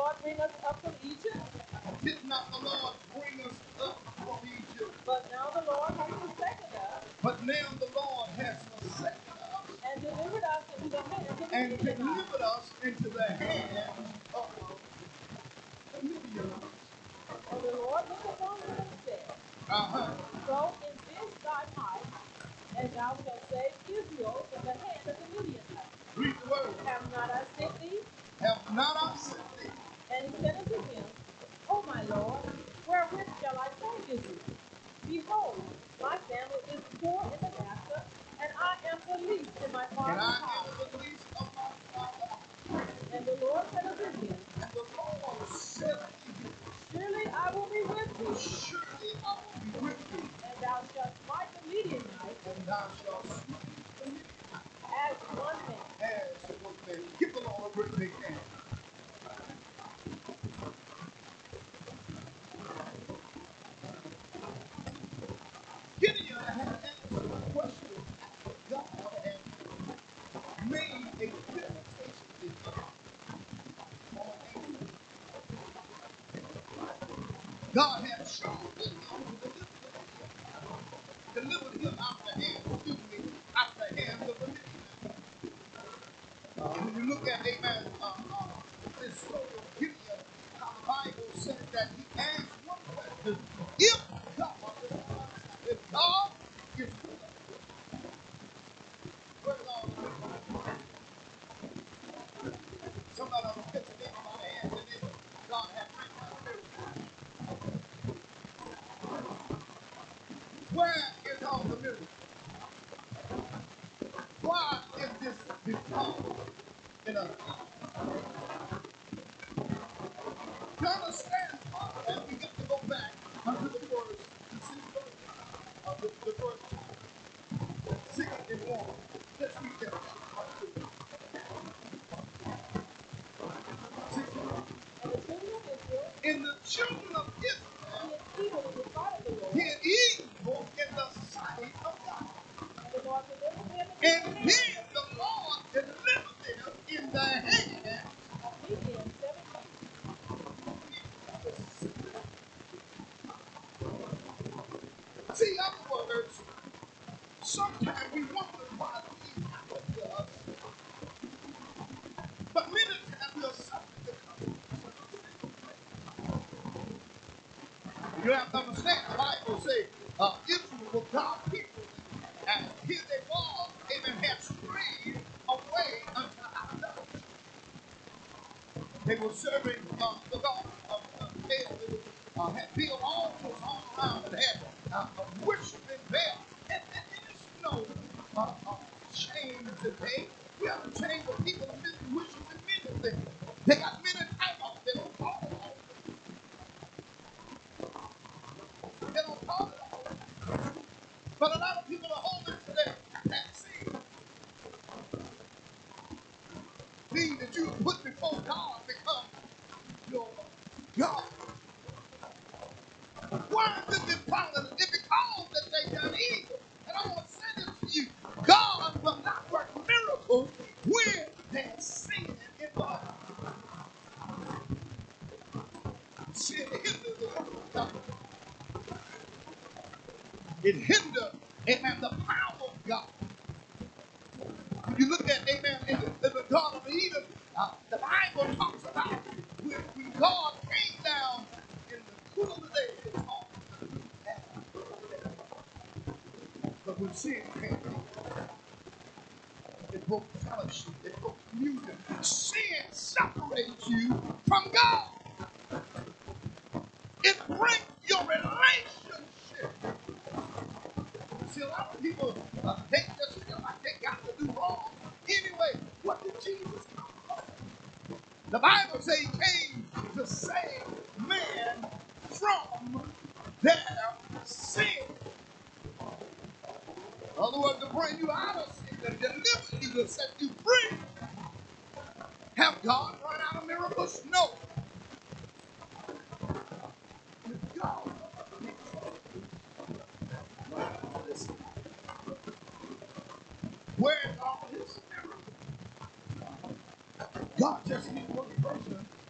Lord bring us up from Egypt? Did not the Lord bring us up from Egypt? But now the Lord has forsaken us. But now the Lord has forsaken us And delivered us into the hands of the and Midianites. delivered us into the hands of the Midianites. And the Lord looked upon him and said, So is this thy might, and thou shalt save Israel from the hand of the Midianites. Read the word. Have not I sent thee? Have not I sent thee? And he said unto him, O my Lord, wherewith shall I save Israel? Behold, my family is poor in Manasseh, and I am the least in my And father's I house. am the least of my father. And the Lord said unto him, And the Lord said unto him, Surely I will be with thee, surely I will be with thee, and thou shalt smite the Midianites and thou shalt smite the Midianites as one man. as one man. Give the Lord a great big hand. Gideon had answered the question after God had made a visitation to him on an angel. God had chosen him to deliver him out the hands, out the hands of the Midianites. When you look at, amen, this story of Gideon, how the Bible says that he asked one question: if God, if God is with us, where God is with us? Somebody ought to catch a neighbor by the hand and neighbor, God has written out a miracle. Where is all the miracle? Why is this become in us? To understand all that, we got to go back unto the first, the first 6 and 1. Let's read that. 6 and 1. And the children of Israel In the children of Israel, did evil in the sight of the Lord, did evil in the sight of God. and the Lord delivered them And into the then hand the Lord delivered them in the hand of Midian 7 years. See, in other words, sometimes we wonder why things happen to us, but many times we are subject to consequences. You have to understand, the Bible says Israel was God's people, and here they was, amen, had strayed away unto idolatry. They were serving the God of Baal. They had built altars all around and had worshiping Baal. And there's no change today. We have to change what people are worshiping many things. They got many titles. They don't call it all. They don't call it all. But a lot of people are holding to that thing that you put before God become your God. Why is it important? It's because that they done evil. And I want to say this to you. God will not work miracles when there's sin involved. Sin hinders the work of God. It hinders, amen, the power of God. When you look at, amen, in the Garden of Eden, the Bible talks about when God came down in the cool of the day to talk to Adam. But when sin came in, it broke fellowship, it broke communion. Sin separates you from God. It breaks your relationship. See, a lot of people, they just feel like they got to do wrong. Anyway, what did Jesus come for? The Bible says he came to save man from their sin. In other words, to bring you out of sin, to deliver you, to set you free. Have God run out of miracles? No. If God listen, where is all his miracles? God just needs one person